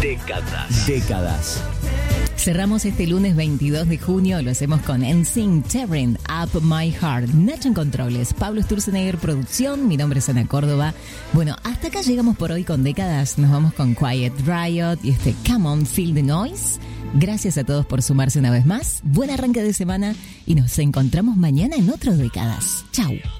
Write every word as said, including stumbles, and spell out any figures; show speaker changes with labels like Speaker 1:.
Speaker 1: Décadas. Décadas.
Speaker 2: Cerramos este lunes veintidós de junio, lo hacemos con N Sync, Tearing Up My Heart. Nacho en controles, Pablo Sturzenegger producción, mi nombre es Ana Córdoba. Bueno, hasta acá llegamos por hoy con Décadas, nos vamos con Quiet Riot y este Come On Feel the Noise. Gracias a todos por sumarse una vez más, buen arranque de semana y nos encontramos mañana en otro Décadas. Chau.